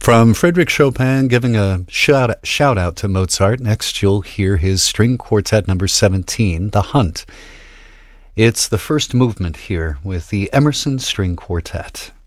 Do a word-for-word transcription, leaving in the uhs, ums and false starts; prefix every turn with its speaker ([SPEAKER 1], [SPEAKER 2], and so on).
[SPEAKER 1] From Frédéric Chopin giving a shout, shout out to Mozart. Next, you'll hear his string quartet number seventeen, The Hunt. It's the first movement here with the Emerson String Quartet.